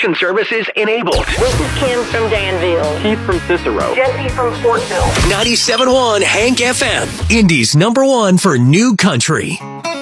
Transportation services enabled. This is Kim from Danville. Keith from Cicero. Jesse from Fortville. 97.1 Hank FM. Indy's #1 for new country.